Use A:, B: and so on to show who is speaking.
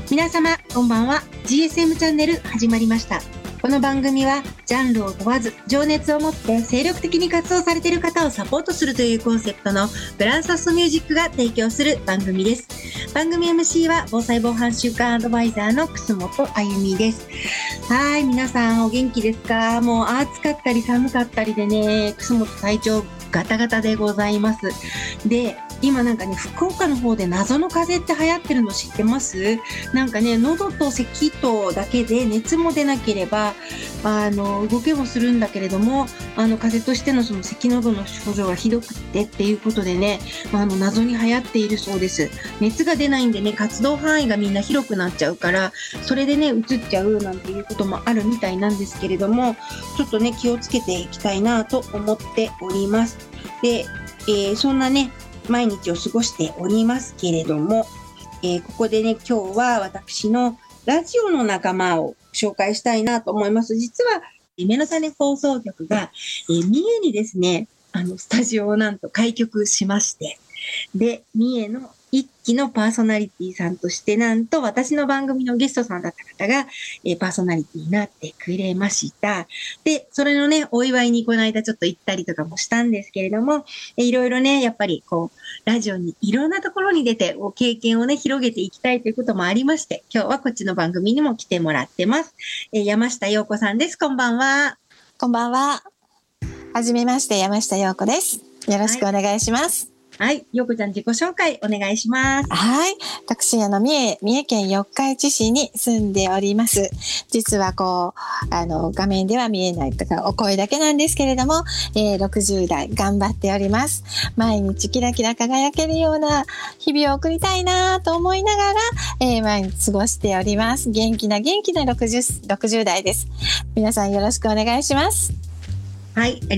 A: 皆様こんばんは。 GSM チャンネル始まりました。この番組はジャンルを問わず情熱を持って精力的に活動されている方をサポートするというコンセプトのブランサスミュージックが提供する番組です。番組 MC は防災防犯週間アドバイザーの楠本あゆみです。はい、皆さんお元気ですか？もう暑かったり寒かったりでね、楠本体調ガタガタでございます。で、今なんかね、福岡の方で謎の風邪って流行ってるの知ってます？なんかね、喉と咳とだけで熱も出なければ動けもするんだけれども、風邪としてのその咳喉の症状がひどくってっていうことでね、謎に流行っているそうです。熱が出ないんでね、活動範囲がみんな広くなっちゃうから、それでね移っちゃうなんていうこともあるみたいなんですけれども、ちょっとね気をつけていきたいなと思っております。で、そんなね毎日を過ごしておりますけれども、ここでね今日は私のラジオの仲間を紹介したいなと思います。実は夢の種放送局が、三重にですねスタジオをなんと開局しまして、で三重の一期のパーソナリティさんとして、なんと私の番組のゲストさんだった方が、パーソナリティになってくれました。でそれのねお祝いにこの間ちょっと行ったりとかもしたんですけれども、いろいろねやっぱりこうラジオにいろんなところに出て経験をね広げていきたいということもありまして、今日はこっちの番組にも来てもらってます。山下陽子さんです。こんばんは。
B: こんばんは。はじめまして、山下陽子です。よろしくお願いします。
A: はい、陽子ちゃん自己紹介お願いします。
B: はい、私三重県四日市市に住んでおります。実はこう画面では見えないとかお声だけなんですけれども、60代頑張っております。毎日キラキラ輝けるような日々を送りたいなと思いながら、毎日過ごしております。元気な60代です。皆さんよろしくお願いします。
A: はい。